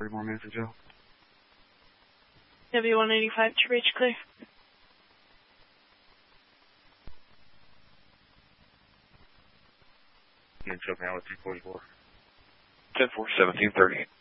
30 more minutes in jail. W185 to reach clear. You can choke me out with 244. 10-4, 1730.